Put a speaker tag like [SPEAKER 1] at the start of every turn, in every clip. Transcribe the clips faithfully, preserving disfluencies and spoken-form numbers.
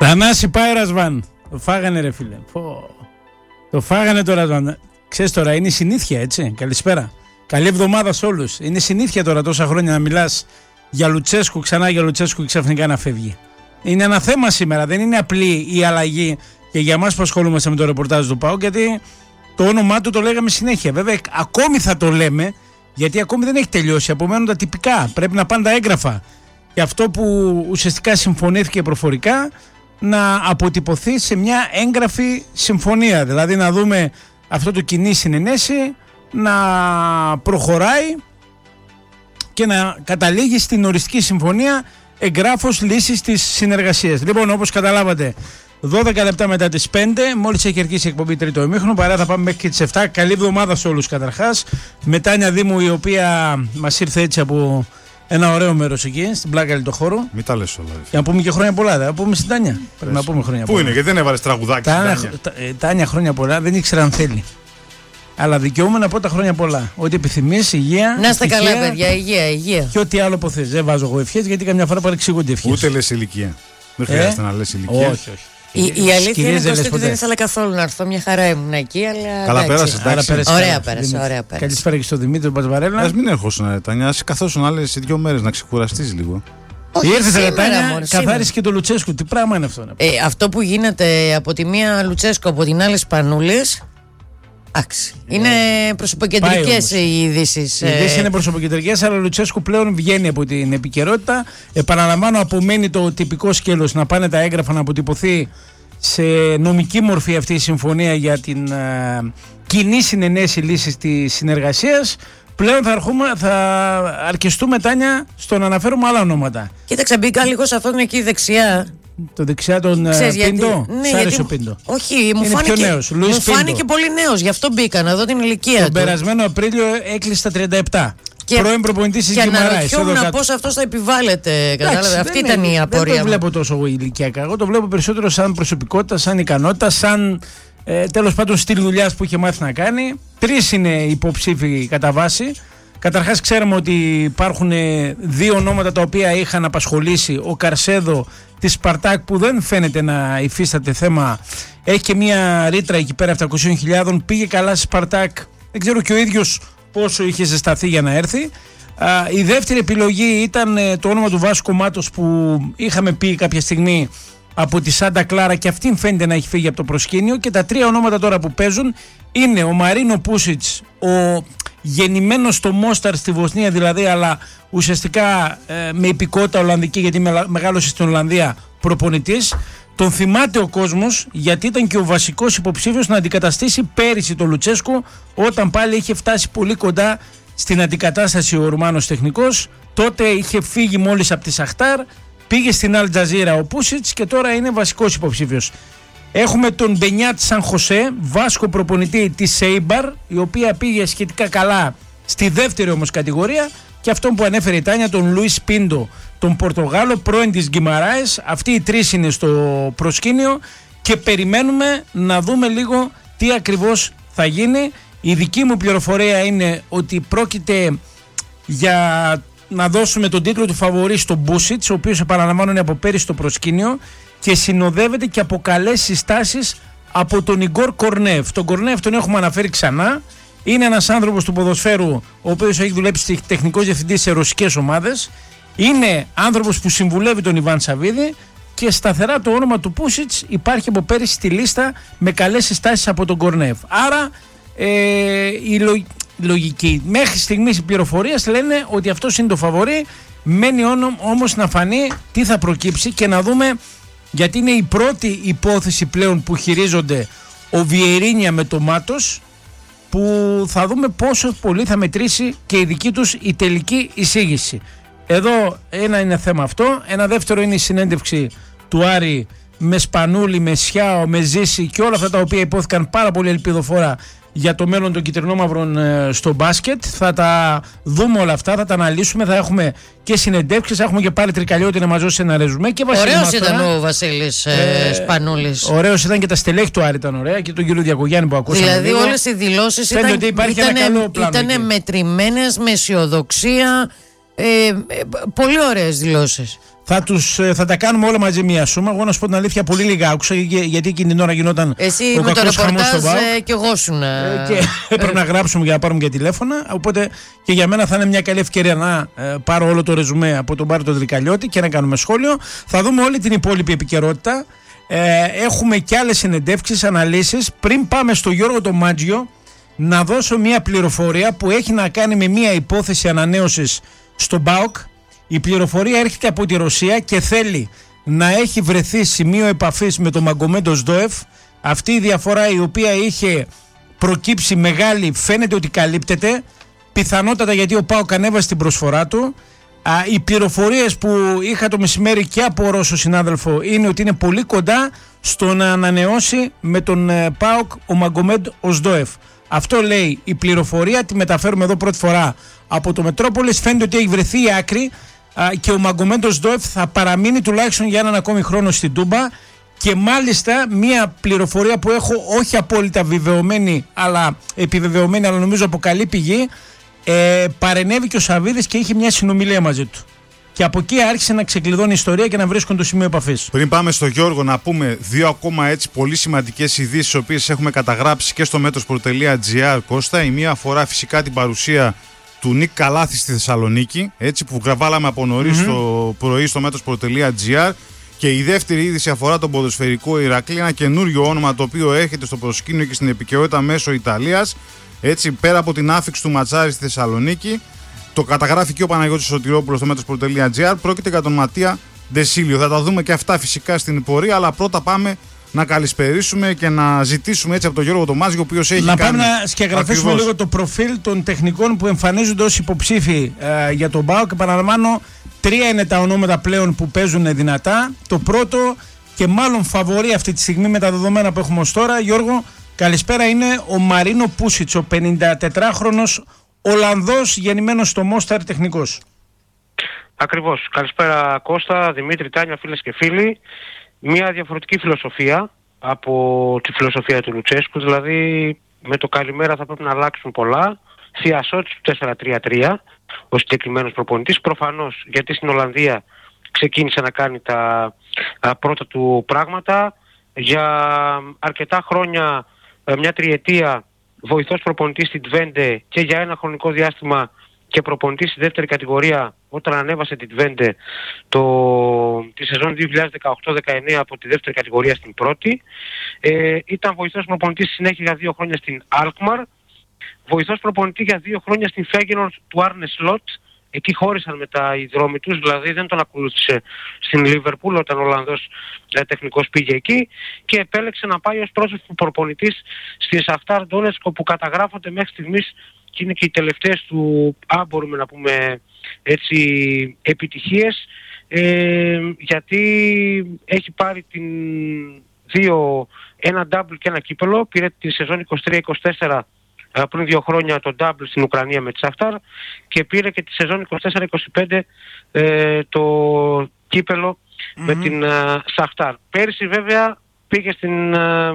[SPEAKER 1] Θανάση πάει Ρασβάν. Το φάγανε ρε φίλε. Πω. Το φάγανε το Ρασβάν. Ξέρεις τώρα, είναι συνήθεια, έτσι. Καλησπέρα. Καλή εβδομάδα σε όλους. Είναι συνήθεια τώρα τόσα χρόνια να μιλάς για Λουτσέσκου, ξανά για Λουτσέσκου και ξαφνικά να φεύγει. Είναι ένα θέμα σήμερα, δεν είναι απλή η αλλαγή και για εμάς που ασχολούμαστε με το ρεπορτάζ του ΠΑΟΚ, γιατί το όνομά του το λέγαμε συνέχεια. Βέβαια, ακόμη θα το λέμε, γιατί ακόμη δεν έχει τελειώσει. Απομένουν τα τυπικά. Πρέπει να πάνε τα έγγραφα. Και αυτό που ουσιαστικά συμφωνήθηκε προφορικά να αποτυπωθεί σε μια έγγραφη συμφωνία. Δηλαδή να δούμε αυτό το κοινή συνενέση να προχωράει και να καταλήγει στην οριστική συμφωνία εγγράφος λύσης της συνεργασίας. Λοιπόν, όπως καταλάβατε, δώδεκα λεπτά μετά τις πέντε, μόλις έχει αρχίσει η εκπομπή τρίτο ημίχρονο, παρά θα πάμε μέχρι και τις επτά. Καλή εβδομάδα σε όλους καταρχάς. Με Τάνια Δήμου, η οποία μας ήρθε έτσι από ένα ωραίο μέρος εκεί, στην πλάκα του χώρου.
[SPEAKER 2] Μην τα λες όλα.
[SPEAKER 1] Για να πούμε και χρόνια πολλά, δεν να πούμε στην Τάνια. Πρέπει να πούμε χρόνια
[SPEAKER 2] Πού
[SPEAKER 1] πολλά.
[SPEAKER 2] είναι, γιατί δεν έβαλες τραγουδάκι στην Τάνια.
[SPEAKER 1] Τάνια, χρόνια πολλά, δεν ήξερα αν θέλει. Αλλά δικαιούμαι να πω τα χρόνια πολλά. Ό,τι επιθυμείς, υγεία.
[SPEAKER 3] Να είστε
[SPEAKER 1] ευτυχία,
[SPEAKER 3] καλά, παιδιά, υγεία, υγεία.
[SPEAKER 1] Και ό,τι άλλο που θες. Δεν βάζω εγώ ευχές, γιατί καμιά φορά παρεξηγούνται ευχές.
[SPEAKER 2] Ούτε λες ηλικία. Δεν χρειάζεται ε? να λες ηλικία.
[SPEAKER 1] Όχι, όχι.
[SPEAKER 3] Η, η αλήθεια είναι πως δεν ήθελα καθόλου να έρθω. Μια χαρά ήμουν εκεί, αλλά.
[SPEAKER 2] Καλά, πέρασε.
[SPEAKER 3] Ωραία, πέρασε. Ωραία, πέρασε.
[SPEAKER 1] Καλησπέρα και στον Δημήτρη Πατσβαρέλα.
[SPEAKER 2] Α μην έρχοσαι, Τάνια. Α καθόσουν άλλες δύο μέρες να ξεκουραστείς λίγο.
[SPEAKER 1] Ήρθε η Τάνια, καθάρισε και το Λουτσέσκου. Τι πράγμα είναι αυτό.
[SPEAKER 3] Ε, αυτό που γίνεται από τη μία Λουτσέσκου, από την άλλη Σπανούλης. Εντάξει. Είναι προσωποκεντρικές οι ειδήσεις.
[SPEAKER 1] Οι ειδήσεις είναι προσωποκεντρικές, αλλά ο Λουτσέσκου πλέον βγαίνει από την επικαιρότητα. Επαναλαμβάνω, απομένει το τυπικό σκέλος να πάνε τα έγγραφα να αποτυπωθεί σε νομική μορφή αυτή η συμφωνία για την uh, κοινή συνενέση λύσης της συνεργασίας. Πλέον θα, αρχούμε, θα αρκεστούμε, Τάνια, στο να αναφέρουμε άλλα ονόματα.
[SPEAKER 3] Κοίταξε, μπήκα λίγο σε αυτόν εκεί δεξιά.
[SPEAKER 1] Το δεξιά τον Πίντο.
[SPEAKER 3] Ναι,
[SPEAKER 1] σ' άρεσε ο Πίντο.
[SPEAKER 3] Όχι, μου φάνηκε, μου φάνηκε πολύ νέος, γι' αυτό μπήκα να δω την ηλικία
[SPEAKER 1] τον
[SPEAKER 3] του.
[SPEAKER 1] Τον περασμένο Απρίλιο έκλεισε τα τριάντα επτά. Και, πρώην προπονητής της Γκυμαράης.
[SPEAKER 3] Και αναρωτιόμουν πώς αυτός θα επιβάλλεται. Κατάλαβε, αυτή ήταν η απορία.
[SPEAKER 1] Δεν το βλέπω τόσο ηλικιακά. Εγώ το βλέπω περισσότερο σαν προσωπικότητα, σαν ικανότητα, σαν ε, τέλος πάντων στυλ δουλειάς που είχε μάθει να κάνει. Τρεις είναι υποψήφοι κατά βάση. Καταρχάς ξέρουμε ότι υπάρχουν δύο ονόματα τα οποία είχαν απασχολήσει. Ο Καρσέδο της Σπαρτάκ, που δεν φαίνεται να υφίσταται θέμα, έχει και μια ρήτρα εκεί πέρα επτακόσιες χιλιάδες, πήγε καλά στη Σπαρτάκ, δεν ξέρω και ο ίδιος πόσο είχε ζεσταθεί για να έρθει. Α, η δεύτερη επιλογή ήταν το όνομα του Βάσκου Μάτος, που είχαμε πει κάποια στιγμή από τη Σάντα Κλάρα, και αυτήν φαίνεται να έχει φύγει από το προσκήνιο. Και τα τρία ονόματα τώρα που παίζουν είναι ο Μαρίνο Πούσιτς, ο γεννημένος στο Μόσταρ στη Βοσνία δηλαδή, αλλά ουσιαστικά ε, με υπηκότητα Ολλανδική, γιατί με, μεγάλωσε στην Ολλανδία, προπονητής. Τον θυμάται ο κόσμος, γιατί ήταν και ο βασικός υποψήφιος να αντικαταστήσει πέρυσι τον Λουτσέσκου, όταν πάλι είχε φτάσει πολύ κοντά στην αντικατάσταση ο Ρουμάνος τεχνικός. Τότε είχε φύγει μόλις από τη Σαχτάρ, πήγε στην Αλ Τζαζίρα ο Πούσιτς και τώρα είναι βασικός υποψήφιος. Έχουμε τον Μπενιάτ Σαν Χωσέ, Βάσκο προπονητή της Σέιμπαρ, η οποία πήγε σχετικά καλά στη δεύτερη όμως κατηγορία, και αυτόν που ανέφερε η Τάνια, τον Λουίς Πίντο, τον Πορτογάλο, πρώην της Γκυμαράης. Αυτοί οι τρεις είναι στο προσκήνιο και περιμένουμε να δούμε λίγο τι ακριβώς θα γίνει. Η δική μου πληροφορία είναι ότι πρόκειται για να δώσουμε τον τίτλο του φαβορί στον Μπούσιτς, ο οποίος, επαναλαμβάνω, είναι από πέρυσι στο προσκήνιο και συνοδεύεται και από καλές συστάσεις από τον Ιγκόρ Κορνέφ. Τον Κορνέφ τον έχουμε αναφέρει ξανά. Είναι ένας άνθρωπος του ποδοσφαίρου, ο οποίος έχει δουλέψει τεχνικός διευθυντής σε ρωσικές ομάδες. Είναι άνθρωπος που συμβουλεύει τον Ιβάν Σαββίδη, και σταθερά το όνομα του Πούσιτς υπάρχει από πέρυσι στη λίστα με καλές συστάσεις από τον Κορνέφ. Άρα ε, η λο, λογική μέχρι στιγμής οι πληροφορίες λένε ότι αυτός είναι το φαβορί. Μένει όμως να φανεί τι θα προκύψει και να δούμε, γιατί είναι η πρώτη υπόθεση πλέον που χειρίζονται ο Βιερίνια με το Μάτος, που θα δούμε πόσο πολύ θα μετρήσει και η δική τους η τελική εισήγηση. Εδώ ένα είναι θέμα αυτό. Ένα δεύτερο είναι η συνέντευξη του Άρη με Σπανούλη, με Σιάο, με Ζήση και όλα αυτά τα οποία υπόθηκαν πάρα πολύ ελπιδοφόρα για το μέλλον των κυτρινόμαυρων ε, στο μπάσκετ. Θα τα δούμε όλα αυτά, θα τα αναλύσουμε, θα έχουμε και συνεντεύξεις, θα έχουμε και πάλι Τρικαλιώτη να μας δώσει ένα ρεζουμέ.
[SPEAKER 3] Ωραίος ήταν ο Βασίλης ε, Σπανούλης.
[SPEAKER 1] Ωραίος ήταν και τα στελέχη του Άρη ήταν ωραία, και τον κύριο Διακογιάννη που ακούσαμε.
[SPEAKER 3] Δηλαδή
[SPEAKER 1] λίγο.
[SPEAKER 3] Όλες οι δηλώσεις ήταν, ήταν μετρημένες, με αισιοδοξία. Ε, ε, πολύ ωραίες δηλώσεις.
[SPEAKER 1] Θα, τους, θα τα κάνουμε όλα μαζί μία σούμα. Εγώ να σου πω την αλήθεια, πολύ λίγα άκουσα, γιατί εκείνη την ώρα γινόταν
[SPEAKER 3] εσύ
[SPEAKER 1] ο
[SPEAKER 3] με το
[SPEAKER 1] κακός χαμός στο
[SPEAKER 3] ρεπορτάζ
[SPEAKER 1] ΠΑΟΚ.
[SPEAKER 3] και εγώ σου να...
[SPEAKER 1] Και έπρεπε να γράψουμε για να πάρουμε και τηλέφωνα. Οπότε και για μένα θα είναι μια καλή ευκαιρία να ε, πάρω όλο το ρεζουμέ από τον Πάρη τον Τρικαλιώτη και να κάνουμε σχόλιο. Θα δούμε όλη την υπόλοιπη επικαιρότητα. Ε, έχουμε και άλλες συνεντεύξεις, αναλύσεις. Πριν πάμε στο Γιώργο τον Μάτζιο, να δώσω μια πληροφορία που έχει να κάνει με μια υπόθεση ανανέωσης στον ΠΑΟΚ. Η πληροφορία έρχεται από τη Ρωσία και θέλει να έχει βρεθεί σημείο επαφής με τον Μαγκομέντο Σντόεφ. Αυτή η διαφορά, η οποία είχε προκύψει μεγάλη, φαίνεται ότι καλύπτεται. Πιθανότατα γιατί ο ΠΑΟΚ ανέβασε την προσφορά του. Α, οι πληροφορίες που είχα το μεσημέρι και από Ρώσο συνάδελφο είναι ότι είναι πολύ κοντά στο να ανανεώσει με τον ε, ΠΑΟΚ ο Μαγκομέντ ο Σντόεφ. Αυτό λέει η πληροφορία, τη μεταφέρουμε εδώ πρώτη φορά από το Μετρόπολης. Φαίνεται ότι έχει βρεθεί η άκρη α, και ο Μαγκομέντ ο Σντόεφ θα παραμείνει τουλάχιστον για έναν ακόμη χρόνο στην Τούμπα. Και μάλιστα μια πληροφορία που έχω όχι απόλυτα βεβαιωμένη, αλλά επιβεβαιωμένη, αλλά νομίζω από καλή πηγή, ε, παρενέβη και ο Σαββίδης και είχε μια συνομιλία μαζί του. Και από εκεί άρχισε να ξεκλειδώνει η ιστορία και να βρίσκουν το σημείο επαφής.
[SPEAKER 2] Πριν πάμε στο Γιώργο, να πούμε δύο ακόμα έτσι πολύ σημαντικές ειδήσεις, τις οποίες έχουμε καταγράψει και στο μέτροσπορ τελεία τζι άρ, Κώστα. Η μία αφορά φυσικά την παρουσία του Νίκ Καλάθη στη Θεσσαλονίκη, έτσι που γραβάλαμε από νωρίς mm-hmm. το πρωί στο μέτροσπορ τελεία τζι άρ. Και η δεύτερη είδηση αφορά τον ποδοσφαιρικό Ηρακλή, ένα καινούριο όνομα το οποίο έρχεται στο προσκήνιο και στην επικαιρότητα μέσω Ιταλίας. Έτσι, πέρα από την άφιξη του Ματσάρη στη Θεσσαλονίκη, το καταγράφει και ο Παναγιώτης Σωτηρόπουλος στο μέτροσπορ τελεία τζι άρ. Πρόκειται για τον Ματία Ντεσίλιο. Θα τα δούμε και αυτά φυσικά στην πορεία, αλλά πρώτα πάμε να καλησπερίσουμε και να ζητήσουμε έτσι από τον Γιώργο Τομάζη, ο οποίος έχει
[SPEAKER 1] να
[SPEAKER 2] κάνει.
[SPEAKER 1] Να πάμε να σκεγγραφίσουμε λίγο το προφίλ των τεχνικών που εμφανίζονται ως υποψήφοι ε, για τον ΠΑΟΚ. Επαναλαμβάνω, τρία είναι τα ονόματα πλέον που παίζουν δυνατά. Το πρώτο και μάλλον φαβορί αυτή τη στιγμή με τα δεδομένα που έχουμε ως τώρα, Γιώργο, καλησπέρα, είναι ο Μαρίνο Πούσιτς, ο πενηντατετράχρονος Ολλανδός γεννημένος στο Μόσταρ τεχνικός.
[SPEAKER 4] Ακριβώς. Καλησπέρα Κώστα, Δημήτρη, Τάνια, φίλες και φίλοι. Μια διαφορετική φιλοσοφία από τη φιλοσοφία του Λουτσέσκου, δηλαδή με το καλημέρα θα πρέπει να αλλάξουν πολλά. Θειασότης του τέσσερα τρία τρία, ο συγκεκριμένος προπονητής, προφανώς γιατί στην Ολλανδία ξεκίνησε να κάνει τα α, πρώτα του πράγματα. Για αρκετά χρόνια, μια τριετία, βοηθός προπονητής στην Τβέντε και για ένα χρονικό διάστημα και προπονητής στη δεύτερη κατηγορία όταν ανέβασε την Τβέντε το, τη σεζόν δύο χιλιάδες δεκαοκτώ δεκαεννέα από τη δεύτερη κατηγορία στην πρώτη. Ε, ήταν βοηθός προπονητής στη συνέχεια για δύο χρόνια στην Alkmaar, βοηθός προπονητή για δύο χρόνια στην Feyenoord του Arne Slot. Εκεί χώρισαν μετά οι δρόμοι τους, δηλαδή δεν τον ακολούθησε στην Λίβερπουλ όταν ο Ολλανδός ε, τεχνικός πήγε εκεί και επέλεξε να πάει ως πρόσωπο προπονητής στη Σαχτάρ Ντόνετσκ, όπου καταγράφονται μέχρι στιγμής και είναι και οι τελευταίες του, αν μπορούμε να πούμε έτσι, επιτυχίες, ε, γιατί έχει πάρει την δύο, ένα double και ένα κύπελο. Πήρε τη σεζόν είκοσι τρία είκοσι τέσσερα πριν δύο χρόνια το double στην Ουκρανία με τη Σαχτάρ και πήρε και τη σεζόν είκοσι τέσσερα είκοσι πέντε ε, το κύπελο mm-hmm. με την uh, Σαχτάρ. Πέρυσι βέβαια πήγε στην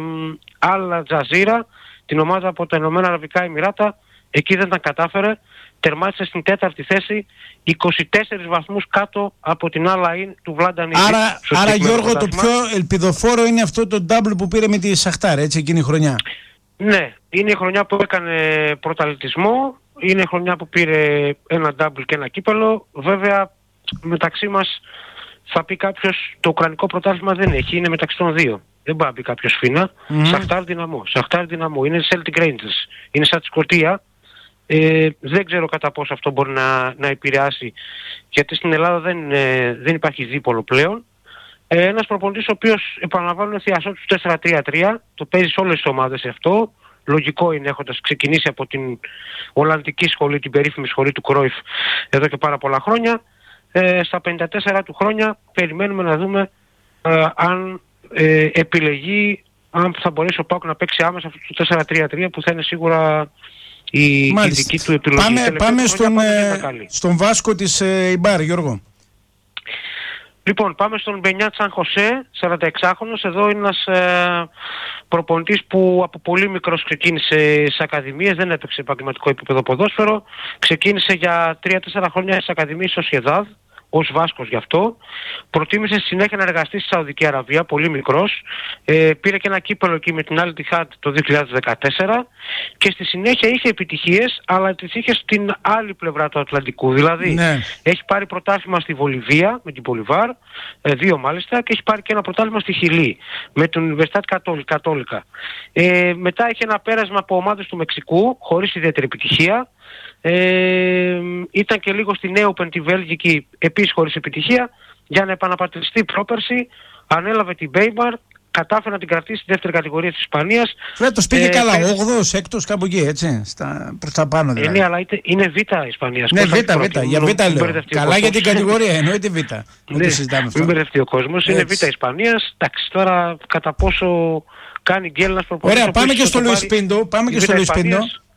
[SPEAKER 4] Al Jazeera, την ομάδα από τα Ηνωμένα Αραβικά Εμιράτα. Εκεί δεν τα κατάφερε, τερμάτισε στην τέταρτη θέση, είκοσι τέσσερις βαθμούς κάτω από την Al Ain του Vladan Ilic.
[SPEAKER 1] Άρα, άρα Γιώργο, το πιο ελπιδοφόρο είναι αυτό το double που πήρε με τη Σαχτάρ, έτσι, εκείνη η χρονιά.
[SPEAKER 4] Ναι, είναι η χρονιά που έκανε πρωταθλητισμό, είναι η χρονιά που πήρε ένα double και ένα κύπελο. Βέβαια, μεταξύ μας θα πει κάποιος το ουκρανικό πρωτάθλημα δεν έχει, είναι μεταξύ των δύο. Δεν πάει να πει κάποιος φίνα. Mm-hmm. Σαχτάρ Δυναμό. Σαχτάρ Δυναμό. Είναι Celtic Rangers. Είναι σαν τη Σκωτία. Ε, δεν ξέρω κατά πόσο αυτό μπορεί να, να επηρεάσει, γιατί στην Ελλάδα δεν, ε, δεν υπάρχει δίπολο πλέον. Ε, ένας προπονητής ο οποίος, επαναλαμβάνω, είναι θειασότης του τέσσερα τρία τρία, το παίζει σε όλες τις ομάδες αυτό. Λογικό είναι, έχοντας ξεκινήσει από την Ολλανδική σχολή, την περίφημη σχολή του Κρόιφ εδώ και πάρα πολλά χρόνια. Ε, στα πενήντα τέσσερα του χρόνια περιμένουμε να δούμε ε, αν ε, επιλεγεί, αν θα μπορέσει ο ΠΑΟΚ να παίξει άμεσα αυτό το τέσσερα τρία τρία που θα είναι σίγουρα η, η δική του επιλογή.
[SPEAKER 1] Πάμε, πάμε στον, ε, στον Βάσκο της ε, Ιμπάρ, Γιώργο.
[SPEAKER 4] Λοιπόν, πάμε στον Μπενιάτ Σαν Χωσέ, σαρανταεξάχρονος. Εδώ είναι ένας ε, προπονητής που από πολύ μικρός ξεκίνησε στις ακαδημίες, δεν έπαιξε επαγγελματικό επίπεδο ποδόσφαιρο. Ξεκίνησε για τρία τέσσερα χρόνια στις ακαδημίες Σοσιεδάδ, ως Βάσκος γι' αυτό. Προτίμησε στη συνέχεια να εργαστεί στη Σαουδική Αραβία, πολύ μικρός. Ε, πήρε και ένα κύπελλο εκεί με την Al Ittihad το δύο χιλιάδες δεκατέσσερα και στη συνέχεια είχε επιτυχίες, αλλά τις είχε στην άλλη πλευρά του Ατλαντικού. Δηλαδή
[SPEAKER 1] ναι. έχει
[SPEAKER 4] πάρει πρωτάθλημα στη Βολιβία με την Πολιβάρ, ε, δύο μάλιστα, και έχει πάρει και ένα πρωτάθλημα στη Χιλή με την Universidad Católica. Ε, μετά είχε ένα πέρασμα από ομάδες του Μεξικού, χωρίς ιδιαίτερη επιτυχία. Ε, ήταν και λίγο στη Νέο Open τη Βέλγικη, επίσης χωρίς επιτυχία. Για να επαναπατριστεί πρόπερση, ανέλαβε την Μπέιμαρ, κατάφερε να την κρατήσει στη δεύτερη κατηγορία της Ισπανίας.
[SPEAKER 1] Φέτος πήγε
[SPEAKER 4] ε,
[SPEAKER 1] καλά,
[SPEAKER 4] πέρυσι...
[SPEAKER 1] όγδοος, έκτος, κάπου εκεί, έτσι, στα, προς τα πάνω δηλαδή.
[SPEAKER 4] Ε, ναι, αλλά είτε, είναι Β' Ισπανίας.
[SPEAKER 1] Ναι, Β', Β', για Β' λέω. Καλά για την κατηγορία, εννοείται Β'.
[SPEAKER 4] Ναι, μην μπερδευτεί ο κόσμος, είναι Β' Ισπανίας. Εντάξει, τώρα κατά πόσο κάνει γκέλ ένας προπονητής.
[SPEAKER 1] Ωραία, πάμε και στο Λουίς Πίντο, πάμε και στο Λουίς Πίντο.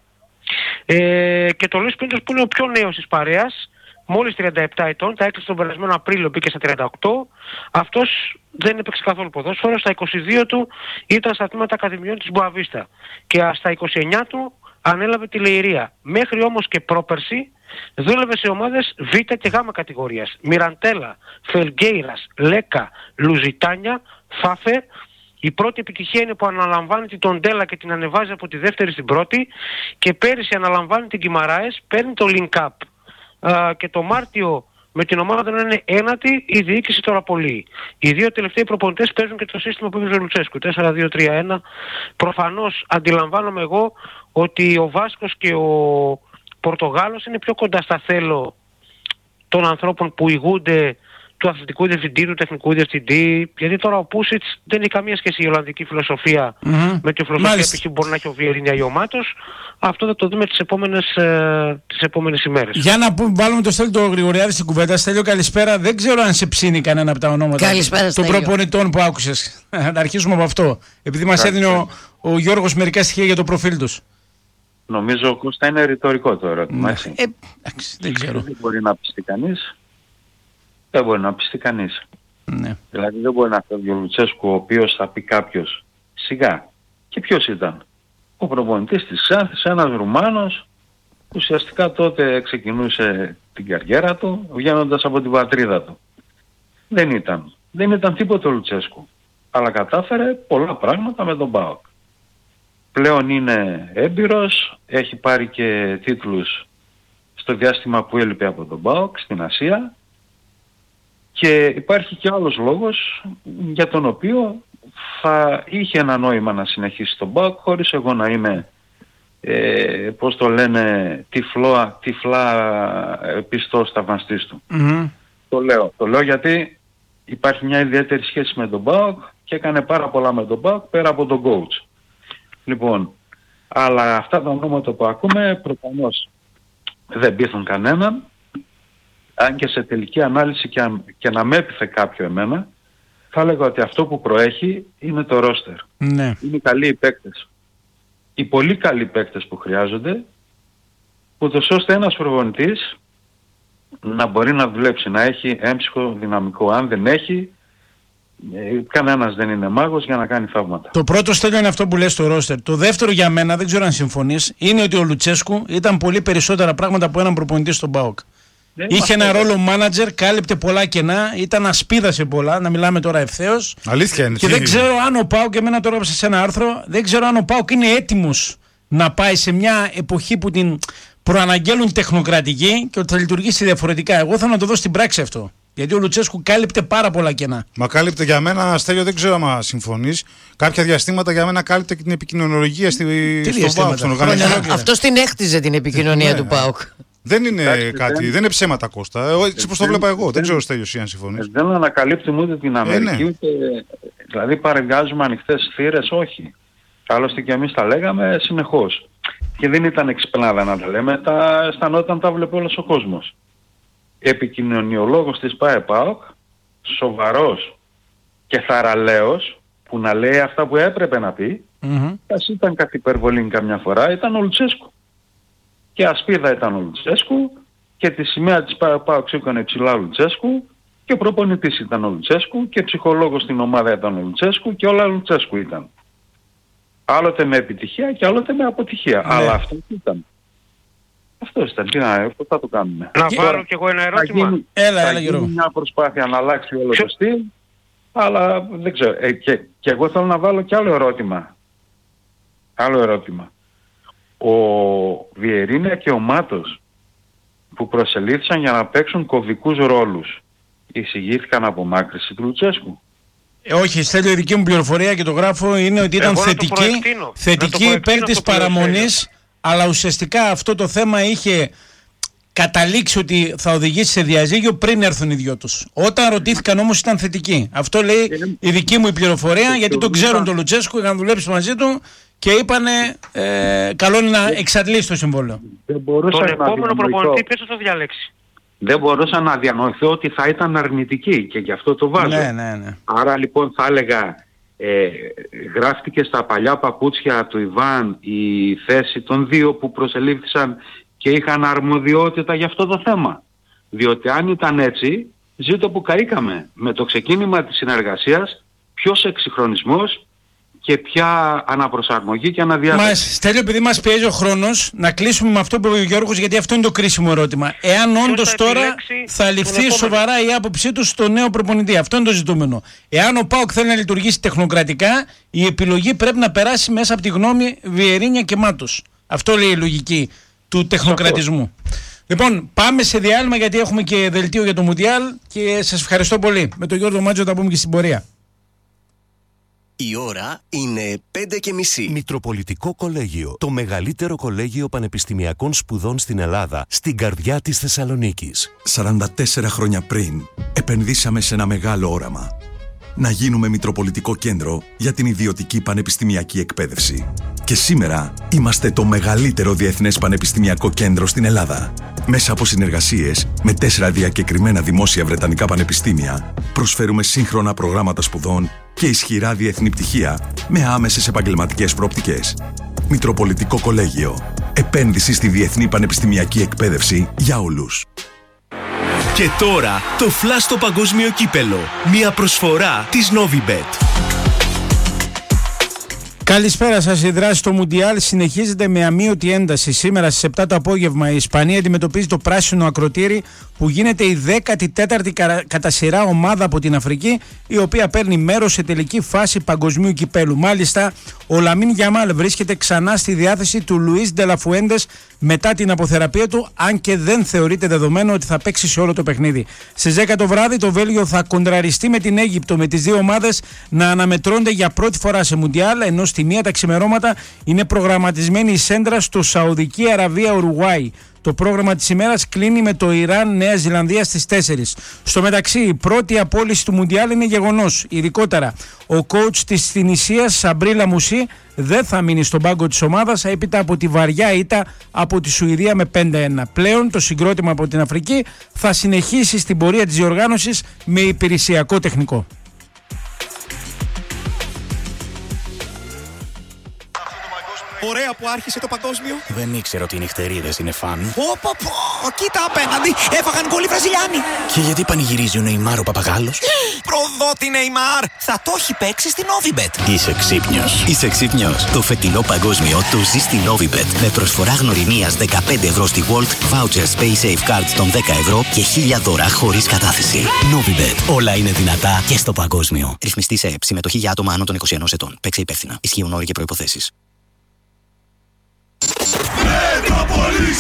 [SPEAKER 4] Ε, και το Λουίς Πίντος που είναι ο πιο νέος της παρέας, μόλις τριάντα επτά ετών, τα έκλεισε τον περασμένο Απρίλιο, μπήκε στα τριάντα οκτώ. Αυτός δεν έπαιξε καθόλου ποδόσφαιρο, στα είκοσι δύο του ήταν στα τμήματα ακαδημιών της Μποαβίστα και στα είκοσι εννιά του ανέλαβε τη Λεϊρία. Μέχρι όμως και πρόπερση δούλευε σε ομάδες Β και Γ κατηγορίας. Μιραντέλα, Φελγκέιρας, Λέκα, Λουζιτάνια, Φάφε. Η πρώτη επιτυχία είναι που αναλαμβάνει την Τοντέλα και την ανεβάζει από τη δεύτερη στην πρώτη, και πέρυσι αναλαμβάνει την Γκιμαράες, παίρνει το Link Up. Uh, και το Μάρτιο με την ομάδα να είναι ένατη, η διοίκηση τώρα πολύ. Οι δύο τελευταίοι προπονητές παίζουν και το σύστημα που έπαιζε ο Λουτσέσκου, τέσσερα δύο τρία ένα. Προφανώς αντιλαμβάνομαι εγώ ότι ο Βάσκος και ο Πορτογάλος είναι πιο κοντά στα θέλω των ανθρώπων που ηγούνται του αθλητικού διευθυντή, του τεχνικού διευθυντή, γιατί τώρα ο Πούσιτς δεν έχει καμία σχέση η Ολλανδική φιλοσοφία mm-hmm. με τη φιλοσοφία που μπορεί να έχει ο Βιερίνια ή ο Μάτος. Αυτό θα το δούμε τις επόμενες, ε, τις επόμενες ημέρες.
[SPEAKER 1] Για να πούμε, βάλουμε το Στέλιο το Γρηγοριάδη στην κουβέντα. Στέλιο, καλησπέρα. Δεν ξέρω αν σε ψήνει κανένα από τα ονόματα των προπονητών που άκουσες. Να αρχίσουμε από αυτό. Επειδή μας έδινε ο, ο Γιώργος μερικά στοιχεία για το προφίλ τους.
[SPEAKER 5] Νομίζω, Κώστα, είναι ρητορικό το ερώτημα.
[SPEAKER 1] Ναι. Ε, εντάξει, δεν ξέρω.
[SPEAKER 5] Δεν μπορεί να πιστεί κανείς. Δεν μπορεί να πιστεί κανείς.
[SPEAKER 1] Ναι.
[SPEAKER 5] Δηλαδή δεν μπορεί να φεύγει ο Λουτσέσκου, ο οποίος θα πει κάποιος σιγά. Και ποιος ήταν? Ο προπονητής της Ξάνθης, ένας Ρουμάνος, που ουσιαστικά τότε ξεκινούσε την καριέρα του βγαίνοντας από την πατρίδα του. Δεν ήταν. Δεν ήταν τίποτα ο Λουτσέσκου. Αλλά κατάφερε πολλά πράγματα με τον ΠΑΟΚ. Πλέον είναι έμπειρος, έχει πάρει και τίτλους στο διάστημα που έλειπε από τον ΠΑΟΚ στην Ασία. Και υπάρχει και άλλος λόγος για τον οποίο θα είχε ένα νόημα να συνεχίσει τον ΠΑΟΚ, χωρίς εγώ να είμαι, ε, πώς το λένε, τυφλό, τυφλά πιστός θαυμαστής του. Mm-hmm. Το λέω. Το λέω γιατί υπάρχει μια ιδιαίτερη σχέση με τον ΠΑΟΚ και έκανε πάρα πολλά με τον ΠΑΟΚ πέρα από τον coach. Λοιπόν, αλλά αυτά τα ονόματα που ακούμε προφανώς δεν πείθουν κανέναν. Αν και σε τελική ανάλυση και, αν, και να με έπιθε κάποιο εμένα, θα έλεγα ότι αυτό που προέχει είναι το ρόστερ.
[SPEAKER 1] Ναι.
[SPEAKER 5] Είναι καλοί οι παίκτες. Οι πολύ καλοί παίκτες που χρειάζονται, ούτως ώστε ένας προπονητής να μπορεί να δουλέψει, να έχει έμψυχο δυναμικό. Αν δεν έχει, ε, κανένας δεν είναι μάγος για να κάνει θαύματα.
[SPEAKER 1] Το πρώτο, Στέλιο, είναι αυτό που λες στο ρόστερ. Το δεύτερο για μένα, δεν ξέρω αν συμφωνείς, είναι ότι ο Λουτσέσκου ήταν πολύ περισσότερα πράγματα από έναν προπονητή στον ΠΑΟΚ. Ναι, είχε ένα ρόλο μάνατζερ, κάλυπτε πολλά κενά, ήταν ασπίδα σε πολλά, να μιλάμε τώρα ευθέως.
[SPEAKER 2] Αλήθεια είναι.
[SPEAKER 1] Και δεν ξέρω αν ο ΠΑΟΚ, και εμένα το έγραψα σε ένα άρθρο, δεν ξέρω αν ο ΠΑΟΚ είναι έτοιμος να πάει σε μια εποχή που την προαναγγέλουν τεχνοκρατική και ότι θα λειτουργήσει διαφορετικά. Εγώ θέλω να το δω στην πράξη αυτό. Γιατί ο Λουτσέσκου κάλυπτε πάρα πολλά κενά.
[SPEAKER 2] Μα κάλυπτε για μένα, Στέλιο, δεν ξέρω αν συμφωνείς. Κάποια διαστήματα για μένα κάλυπτε και την επικοινωνιολογία στη... στον ΠΑΟΚ, στον οργανισμό.
[SPEAKER 3] Αυτός την έκτιζε την επικοινωνία ναι, του ΠΑΟΚ.
[SPEAKER 2] Δεν είναι Άξι, κάτι, δεν... δεν είναι ψέματα, Κώστα. Έτσι πώς το βλέπα εγώ. Δεν, δεν ξέρω, Στέλιος, αν συμφωνείς.
[SPEAKER 5] Δεν ανακαλύπτουμε ούτε την Αμερική, ε, ναι. ούτε... δηλαδή παρεγγάζουμε ανοιχτές θύρες, όχι. Άλλωστε και εμείς τα λέγαμε συνεχώς. Και δεν ήταν εξυπνάδα να τα λέμε, τα αισθανόταν, τα βλέπε όλος ο κόσμος. Επικοινωνιολόγος της ΠΑΕΠΑΟΚ, σοβαρός και θαραλέος, που να λέει αυτά που έπρεπε να πει, mm-hmm. ας ήταν καθ' υπερβολή καμιά φορά, ήταν ο Λουτσέσκου. Και ασπίδα ήταν ο Λουτσέσκου και τη σημαία της ΠΑΟΚ σήκωνε ψηλά ο Λουτσέσκου και ο προπονητής ήταν ο Λουτσέσκου και ψυχολόγος στην ομάδα ήταν ο Λουτσέσκου και όλα ο Λουτσέσκου ήταν. Άλλοτε με επιτυχία και άλλοτε με αποτυχία. Ναι. Αλλά αυτό ήταν. Αυτό ήταν. Τι να, πώς θα το κάνουμε.
[SPEAKER 4] Να
[SPEAKER 1] Και...
[SPEAKER 4] βάλω κι εγώ ένα ερώτημα.
[SPEAKER 5] Θα γίνει,
[SPEAKER 1] έλα,
[SPEAKER 5] θα
[SPEAKER 1] έλα,
[SPEAKER 5] γίνει
[SPEAKER 1] Γιώργο.
[SPEAKER 5] μια προσπάθεια να αλλάξει όλο το στυλ, αλλά δεν ξέρω. Ε, και, και εγώ θέλω να βάλω κι άλλο ερώτημα. Άλλο ερώτημα. Ο Βιερίνια και ο Μάτος που προσελήφθησαν για να παίξουν κωδικούς ρόλους εισηγήθηκαν απομάκρυνση του Λουτσέσκου?
[SPEAKER 1] Ε, όχι, Στέλιο, η δική μου πληροφορία και το γράφω είναι ότι ήταν
[SPEAKER 4] Εγώ να το
[SPEAKER 1] θετική,
[SPEAKER 4] προεκτείνω.
[SPEAKER 1] θετική
[SPEAKER 4] Να το
[SPEAKER 1] υπέρ
[SPEAKER 4] προεκτείνω
[SPEAKER 1] της
[SPEAKER 4] αυτό που λέει ο
[SPEAKER 1] παραμονής, αλλά ουσιαστικά αυτό το θέμα είχε καταλήξει ότι θα οδηγήσει σε διαζύγιο πριν έρθουν οι δυο τους. Όταν ρωτήθηκαν όμως ήταν θετική. Αυτό λέει η δική μου η πληροφορία, γιατί τον ξέρουν τον Λουτσέσκου, είχαν δουλέψει μαζί του και είπανε ε, καλό είναι να εξαντλήσει το συμβόλαιο.
[SPEAKER 5] Δεν μπορούσα
[SPEAKER 4] Τον
[SPEAKER 5] να
[SPEAKER 4] επόμενο
[SPEAKER 5] διανοηθώ.
[SPEAKER 4] προπονητή ποιος θα το διαλέξει?
[SPEAKER 5] Δεν μπορούσα να διανοηθώ ότι θα ήταν αρνητική και γι' αυτό το βάζω.
[SPEAKER 1] Ναι, ναι, ναι.
[SPEAKER 5] Άρα λοιπόν θα έλεγα, ε, γράφτηκε στα παλιά παπούτσια του Ιβάν η θέση των δύο που προσελήφθησαν και είχαν αρμοδιότητα για αυτό το θέμα. Διότι αν ήταν έτσι, ζήτω που καήκαμε. Με το ξεκίνημα της συνεργασίας, ποιος εξυγχρονισμός και ποια αναπροσαρμογή και αναδιάταξη.
[SPEAKER 1] Μας, Στέλιο, επειδή μας πιέζει ο χρόνος, να κλείσουμε με αυτό που είπε ο Γιώργος, γιατί αυτό είναι το κρίσιμο ερώτημα. Εάν όντως
[SPEAKER 4] θα
[SPEAKER 1] τώρα
[SPEAKER 4] επιλέξει
[SPEAKER 1] θα ληφθεί
[SPEAKER 4] τον επόμενο?
[SPEAKER 1] σοβαρά η άποψή του στο νέο προπονητή. Αυτό είναι το ζητούμενο. Εάν ο ΠΑΟΚ θέλει να λειτουργήσει τεχνοκρατικά, η επιλογή πρέπει να περάσει μέσα από τη γνώμη Βιερίνια και Μάτος. Αυτό λέει η λογική του τεχνοκρατισμού. Λοιπόν, πάμε σε διάλειμμα γιατί έχουμε και δελτίο για το Μουντιάλ και σας ευχαριστώ πολύ. Με τον Γιώργο Μάτζο θα πούμε και στην πορεία.
[SPEAKER 6] Η ώρα είναι πέντε και μισή.
[SPEAKER 7] Μητροπολιτικό Κολέγιο. Το μεγαλύτερο κολέγιο πανεπιστημιακών σπουδών στην Ελλάδα, στην καρδιά της Θεσσαλονίκης.
[SPEAKER 8] σαράντα τέσσερα χρόνια πριν, επενδύσαμε σε ένα μεγάλο όραμα. Να γίνουμε Μητροπολιτικό Κέντρο για την ιδιωτική πανεπιστημιακή εκπαίδευση. Και σήμερα είμαστε το μεγαλύτερο διεθνές πανεπιστημιακό κέντρο στην Ελλάδα. Μέσα από συνεργασίες με τέσσερα διακεκριμένα δημόσια βρετανικά πανεπιστήμια, προσφέρουμε σύγχρονα προγράμματα σπουδών και ισχυρά διεθνή πτυχία με άμεσες επαγγελματικές προοπτικές. Μητροπολιτικό Κολέγιο. Επένδυση στη διεθνή πανεπιστημιακή εκπαίδευση για όλους.
[SPEAKER 6] Και τώρα το Flash στο παγκόσμιο κύπελο. Μια προσφορά της Novibet.
[SPEAKER 1] Καλησπέρα σας. Η δράση στο Μουντιάλ συνεχίζεται με αμείωτη ένταση. Σήμερα στις επτά το απόγευμα η Ισπανία αντιμετωπίζει το πράσινο ακροτήρι που γίνεται η δέκατη τέταρτη κατά σειρά ομάδα από την Αφρική, η οποία παίρνει μέρος σε τελική φάση παγκοσμίου κυπέλου. Μάλιστα, ο Λαμίν Γιαμάλ βρίσκεται ξανά στη διάθεση του Λουίς Ντελαφουέντες μετά την αποθεραπεία του, αν και δεν θεωρείται δεδομένο ότι θα παίξει σε όλο το παιχνίδι. Στις δέκα το βράδυ το Βέλγιο θα κοντραριστεί με την Αίγυπτο, με τις δύο ομάδες να αναμετρώνται για πρώτη φορά σε Μουντιάλ, ενώ στη μία τα ξημερώματα είναι προγραμματισμένη η σέντρα στο Σαουδική Αραβία Ουρουγουάη. Το πρόγραμμα της ημέρας κλείνει με το Ιράν Νέα Ζηλανδία στις τέσσερις. Στο μεταξύ, η πρώτη απόλυση του Μουντιάλ είναι γεγονός. Ειδικότερα, ο coach της Τινησίας, Σαμπρί Λαμουσί, δεν θα μείνει στον πάγκο της ομάδας έπειτα από τη βαριά ήττα από τη Σουηδία με πέντε ένα. Πλέον, το συγκρότημα από την Αφρική θα συνεχίσει στην πορεία της διοργάνωσης με υπηρεσιακό τεχνικό.
[SPEAKER 9] Ωραία που άρχισε το παγκόσμιο.
[SPEAKER 10] Δεν ήξερα ότι οι νυχτερίδες είναι φαν.
[SPEAKER 9] Πω πω πω, κοίτα απέναντι, έφαγαν γκολ οι Βραζιλιάνοι.
[SPEAKER 10] Και γιατί πανηγυρίζει ο Νεϊμάρ ο παπαγάλος?
[SPEAKER 9] Προδότη Νεϊμάρ, θα το έχει παίξει στην Novibet.
[SPEAKER 10] Είσαι ξύπνιος. Είσαι ξύπνιος. Το φετινό παγκόσμιο το ζει στην Novibet. Με προσφορά γνωριμίας δεκαπέντε ευρώ στη Walt, voucher Space Safe Cards των δέκα ευρώ και χίλια δώρα χωρίς κατάθεση. Novibet. Όλα είναι δυνατά και στο παγκόσμιο. Ρυθμιστή σε ΕΠ. Συμμετοχή για άτομα άνω των είκοσι ενός ετών. Παίξε υπεύθυνα. Ισχύουν όροι και προϋποθέσεις.
[SPEAKER 11] Μετρόπολης.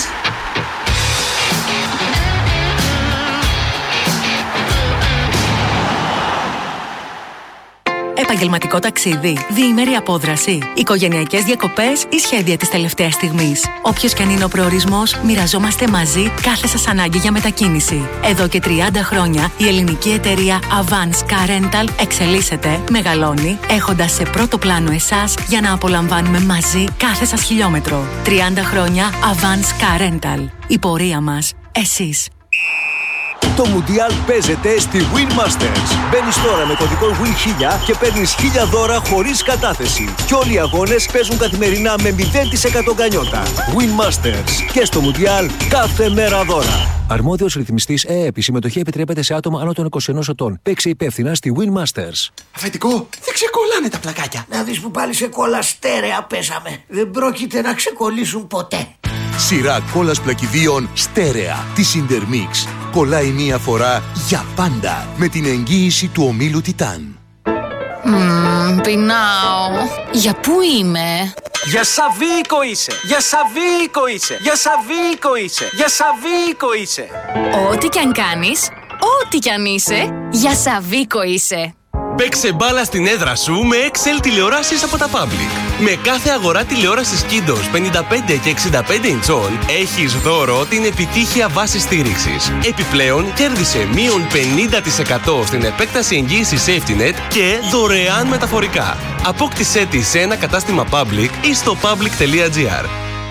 [SPEAKER 12] Επαγγελματικό ταξίδι, διήμερη απόδραση, οικογενειακές διακοπές ή σχέδια της τελευταίας στιγμής. Όποιος και αν είναι ο προορισμός, μοιραζόμαστε μαζί κάθε σας ανάγκη για μετακίνηση. Εδώ και τριάντα χρόνια η ελληνική εταιρεία Avance Car Rental εξελίσσεται, μεγαλώνει, έχοντας σε πρώτο πλάνο εσάς για να απολαμβάνουμε μαζί κάθε σας χιλιόμετρο. τριάντα χρόνια Avance Car Rental. Η πορεία μας, εσείς.
[SPEAKER 13] Το Μουντιάλ παίζεται στη Winmasters. Μπαίνεις τώρα με κωδικό Win χίλια και παίρνεις χίλια δώρα χωρίς κατάθεση. Και όλοι οι αγώνες παίζουν καθημερινά με μηδέν τοις εκατό γκανιότα. Winmasters. Και στο Μουντιάλ κάθε μέρα δώρα. Αρμόδιος ρυθμιστής ΕΕΠ. Η συμμετοχή επιτρέπεται σε άτομα άνω των είκοσι ενός ετών. Παίξε υπεύθυνα στη Winmasters.
[SPEAKER 9] Αφεντικό, δεν ξεκολλάνε τα πλακάκια.
[SPEAKER 14] Να δεις που πάλι σε κόλλα στέρεα πέσαμε. Δεν πρόκειται να ξεκολλήσουν ποτέ. Σειρά κόλας πλακιδίων στέρεα της Intermix. Κολλάει μία φορά για πάντα με την εγγύηση του ομίλου Τιτάν.
[SPEAKER 15] Μμμ, πεινάω. Για πού είμαι?
[SPEAKER 16] Για Σαβίκο είσαι! Για Σαβίκο είσαι! Για Σαβίκο είσαι! Για Σαβίκο είσαι!
[SPEAKER 15] Ό,τι κι αν κάνεις, ό,τι κι αν είσαι, για Σαβίκο είσαι.
[SPEAKER 6] Παίξε μπάλα στην έδρα σου με εξ ελ τηλεοράσεις από τα Public. Με κάθε αγορά τηλεόρασης Kindos πενήντα πέντε και εξήντα πέντε ιντσών έχεις δώρο την επιτύχεια βάση στήριξης. Επιπλέον κέρδισε μείον πενήντα τοις εκατό στην επέκταση εγγύησης SafetyNet και δωρεάν μεταφορικά. Απόκτησέ τη σε ένα κατάστημα Public ή στο public τελεία gr.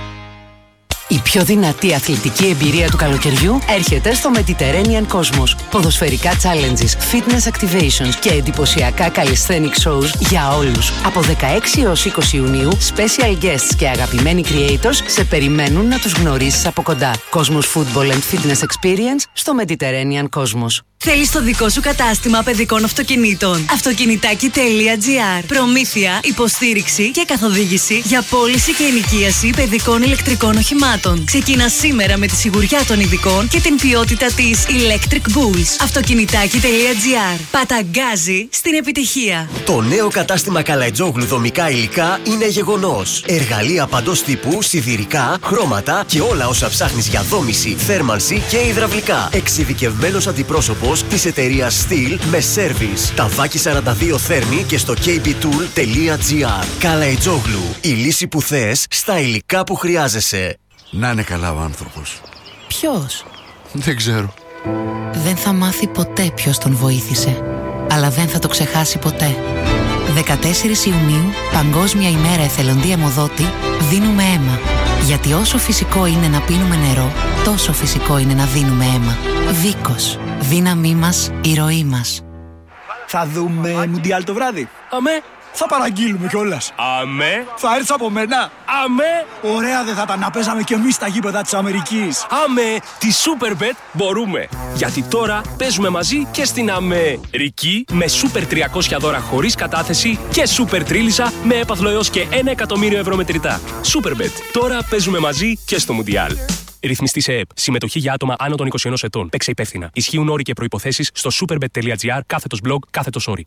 [SPEAKER 12] Η πιο δυνατή αθλητική εμπειρία του καλοκαιριού έρχεται στο Mediterranean Cosmos. Ποδοσφαιρικά challenges, fitness activations και εντυπωσιακά calisthenic shows για όλους. Από δεκαέξι έως είκοσι Ιουνίου, special guests και αγαπημένοι creators σε περιμένουν να τους γνωρίσεις από κοντά. Cosmos Football and Fitness Experience στο Mediterranean Cosmos.
[SPEAKER 17] Θέλεις το δικό σου κατάστημα παιδικών αυτοκινήτων. Αυτοκινητάκι τελεία gr. Προμήθεια, υποστήριξη και καθοδήγηση για πώληση και ενοικίαση παιδικών ηλεκτρικών οχημάτων. Ξεκίνα σήμερα με τη σιγουριά των ειδικών και την ποιότητα της Electric Bulls. Αυτοκινητάκι τελεία gr. Παταγκάζει στην επιτυχία.
[SPEAKER 18] Το νέο κατάστημα Καλαϊτζόγλου δομικά υλικά είναι γεγονός. Εργαλεία παντός τύπου, σιδηρικά, χρώματα και όλα όσα ψάχνεις για δόμηση, θέρμανση και υδραυλικά. Εξειδικευμένος αντιπρόσωπος της εταιρείας Steel με σέρβις. Ταβάκι σαράντα δύο θέρμη και στο κέι μπι tool τελεία gr. Καλαϊτζόγλου. Η λύση που θες στα υλικά που χρειάζεσαι.
[SPEAKER 19] Να είναι καλά ο άνθρωπος.
[SPEAKER 12] Ποιος?
[SPEAKER 19] Δεν ξέρω.
[SPEAKER 12] Δεν θα μάθει ποτέ ποιος τον βοήθησε, αλλά δεν θα το ξεχάσει ποτέ. δεκατέσσερις Ιουνίου, Παγκόσμια ημέρα εθελοντή αιμοδότη, δίνουμε αίμα. Γιατί όσο φυσικό είναι να πίνουμε νερό, τόσο φυσικό είναι να δίνουμε αίμα. Βίκος. Δύναμή μας, η ροή μας.
[SPEAKER 20] Θα δούμε Μουντιάλ το βράδυ.
[SPEAKER 16] Αμέ.
[SPEAKER 20] Θα παραγγείλουμε κιόλας.
[SPEAKER 16] Αμέ.
[SPEAKER 20] Θα έρθεις από μένα.
[SPEAKER 16] Αμέ.
[SPEAKER 20] Ωραία δεν θα τα να παίζαμε κι εμείς στα γήπεδα της Αμερικής.
[SPEAKER 16] Αμέ. Τη Superbet μπορούμε. Γιατί τώρα παίζουμε μαζί και στην Αμερική με Super τριακόσια δώρα χωρίς κατάθεση και Super Τρίλισσα με έπαθλο έως και ένα εκατομμύριο ευρώ μετρητά. Superbet. Τώρα παίζουμε μαζί και στο Μουντιάλ. Ρυθμιστή σε ΕΕΠ. Συμμετοχή για άτομα άνω των είκοσι ενός ετών. Παίξε υπεύθυνα. Ισχύουν όροι και προϋποθέσεις στο superbet τελεία gr κάθετος blog κάθετος όροι.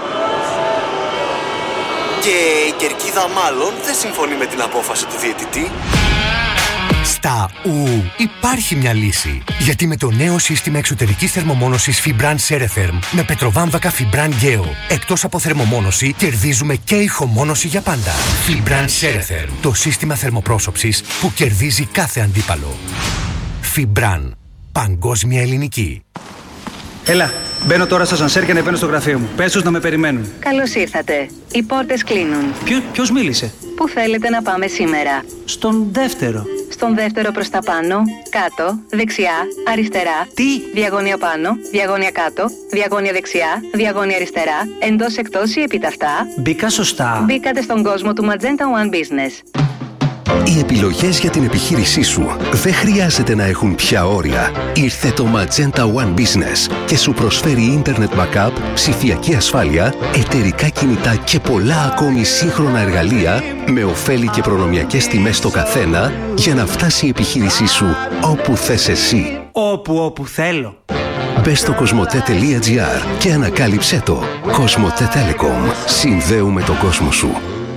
[SPEAKER 13] Και η κερκίδα μάλλον δεν συμφωνεί με την απόφαση του διαιτητή.
[SPEAKER 21] Στα ου υπάρχει μια λύση. Γιατί με το νέο σύστημα εξωτερικής θερμομόνωσης Fibran Ceretherm με πετροβάμβακα Fibran Geo, εκτός από θερμομόνωση, κερδίζουμε και ηχομόνωση για πάντα. Fibran Ceretherm, το σύστημα θερμοπρόσωψης που κερδίζει κάθε αντίπαλο. Fibran, παγκόσμια ελληνική.
[SPEAKER 20] Έλα, μπαίνω τώρα στα σανσέρ και ανεβαίνω στο γραφείο μου. Πες τους να με περιμένουν.
[SPEAKER 22] Καλώς ήρθατε. Οι πόρτες κλείνουν.
[SPEAKER 20] Ποιο, ποιος μίλησε?
[SPEAKER 22] Πού θέλετε να πάμε σήμερα?
[SPEAKER 20] Στον δεύτερο.
[SPEAKER 22] Στον δεύτερο προς τα πάνω, κάτω, δεξιά, αριστερά.
[SPEAKER 20] Τι?
[SPEAKER 22] Διαγώνια πάνω, διαγώνια κάτω, διαγώνια δεξιά, διαγώνια αριστερά, εντός εκτός ή επίταυτα.
[SPEAKER 20] Μπήκα σωστά.
[SPEAKER 22] Μπήκατε στον κόσμο του Magenta One Business.
[SPEAKER 23] Οι επιλογές για την επιχείρησή σου δεν χρειάζεται να έχουν πια όρια. Ήρθε το Magenta One Business και σου προσφέρει Internet Backup, ψηφιακή ασφάλεια, εταιρικά κινητά και πολλά ακόμη σύγχρονα εργαλεία με ωφέλη και προνομιακές τιμές στο καθένα για να φτάσει η επιχείρησή σου όπου θες εσύ.
[SPEAKER 20] Όπου όπου θέλω.
[SPEAKER 23] Μπες στο κοσμοτέ τελεία gr και ανακάλυψέ το. Κοσμοτέ Telecom. Συνδέουμε τον κόσμο σου.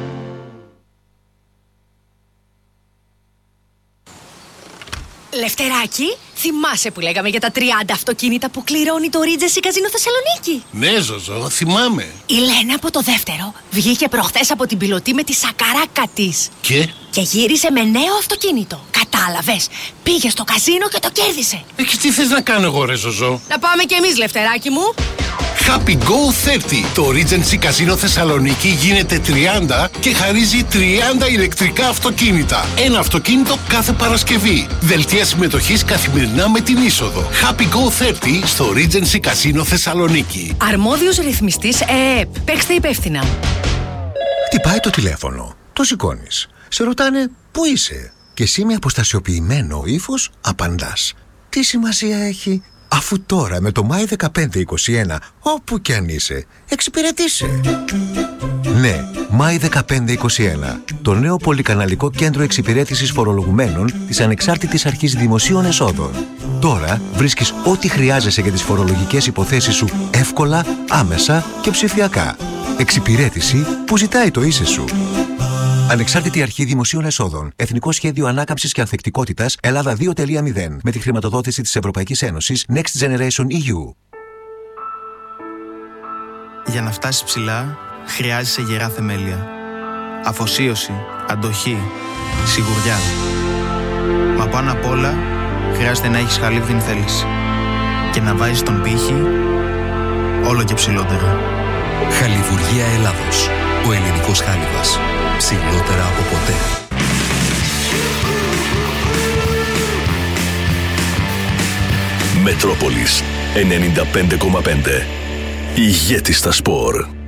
[SPEAKER 17] Λευτεράκι, θυμάσαι που λέγαμε για τα τριάντα αυτοκίνητα που κληρώνει το Regency Casino Θεσσαλονίκη?
[SPEAKER 24] Ναι, Ζωζό, θυμάμαι.
[SPEAKER 17] Η Λένα από το δεύτερο βγήκε προχθές από την πιλωτή με τη σακαράκα της.
[SPEAKER 24] Και?
[SPEAKER 17] Και γύρισε με νέο αυτοκίνητο. Κατάλαβες, πήγε στο καζίνο και το κέρδισε.
[SPEAKER 24] Ε, και τι θες να κάνω εγώ, ρε Ζωζό?
[SPEAKER 17] Να πάμε κι εμείς, Λευτεράκι μου.
[SPEAKER 24] Happy Go τριάντα. Το Regency Casino Θεσσαλονίκη γίνεται τριάντα και χαρίζει τριάντα ηλεκτρικά αυτοκίνητα. Ένα αυτοκίνητο κάθε Παρασκευή. Δελτία συμμετοχής καθημερινά με την είσοδο. Happy Go τριάντα στο Regency Casino Θεσσαλονίκη.
[SPEAKER 17] Αρμόδιος ρυθμιστής ΕΕΠ. Παίξτε υπεύθυνα.
[SPEAKER 21] Χτυπάει το τηλέφωνο. Το σηκώνεις. Σε ρωτάνε πού είσαι. Και εσύ με αποστασιοποιημένο ύφος απαντάς. Τι σημασία έχει? Αφού τώρα με το Μάη δεκαπέντε είκοσι ένα, όπου κι αν είσαι, εξυπηρετήσε.
[SPEAKER 2] Ναι, Μάη δεκαπέντε είκοσι ένα. Το νέο πολυκαναλικό κέντρο εξυπηρέτησης φορολογουμένων της Ανεξάρτητης Αρχής Δημοσίων Εσόδων. Τώρα βρίσκεις ό,τι χρειάζεσαι για τις φορολογικές υποθέσεις σου εύκολα, άμεσα και ψηφιακά. Εξυπηρέτηση που ζητάει το ίσε σου. Ανεξάρτητη Αρχή Δημοσίων Εσόδων. Εθνικό Σχέδιο Ανάκαμψης και Ανθεκτικότητας Ελλάδα δύο κόμμα μηδέν. Με τη χρηματοδότηση της Ευρωπαϊκής Ένωσης Next Generation ι γιου.
[SPEAKER 3] Για να φτάσεις ψηλά, χρειάζεσαι γερά θεμέλια. Αφοσίωση, αντοχή, σιγουριά. Μα πάνω απ' όλα, χρειάζεται να έχεις χαλίβδιν θέληση. Και να βάζεις τον πύχη όλο και ψηλότερα.
[SPEAKER 23] Χαλιβουργία Ελλάδος. Ο ελληνικός χάλιβας. Ψηλότερα από ποτέ.
[SPEAKER 4] Μετρόπολης ενενήντα πέντε κόμμα πέντε. Ηγέτη στα σπορ.